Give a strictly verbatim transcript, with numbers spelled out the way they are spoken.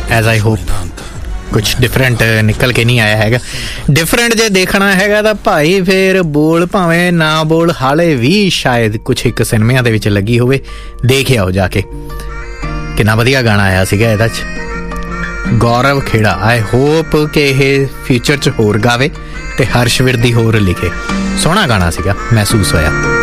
As I hope ਕੁਛ different ਨਿਕਲ ਕੇ ਨਹੀਂ ਆਇਆ ਹੈਗਾ। ਡਿਫਰੈਂਟ ਜੇ ਦੇਖਣਾ ਹੈਗਾ ਤਾਂ ਭਾਈ ਫਿਰ ਬੋਲ ਭਾਵੇਂ ਨਾ ਬੋਲ ਹਾਲੇ ਵੀ ਸ਼ਾਇਦ ਕੁਛ ਇੱਕ ਸਿਨੇਮਿਆਂ ਦੇ ਵਿੱਚ ਲੱਗੀ ਹੋਵੇ, ਦੇਖ ਆਓ ਜਾ ਕੇ। ਕਿੰਨਾ ਵਧੀਆ ਗਾਣਾ ਆਇਆ ਸੀਗਾ ਇਹਦਾ 'ਚ, ਗੌਰਵ ਖੇੜਾ। ਆਈ ਹੋਪ ਕਿ ਇਹ ਫਿਊਚਰ 'ਚ ਹੋਰ ਗਾਵੇ ਅਤੇ ਹਰਸ਼ ਵਿਰਦੀ ਹੋਰ ਲਿਖੇ। ਸੋਹਣਾ ਗਾਣਾ ਸੀਗਾ, ਮਹਿਸੂਸ ਹੋਇਆ।